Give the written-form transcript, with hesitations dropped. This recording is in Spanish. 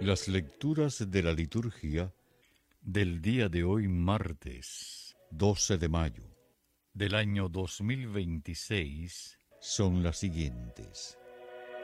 Las lecturas de la liturgia del día de hoy, martes 12 de mayo del año 2026, son las siguientes.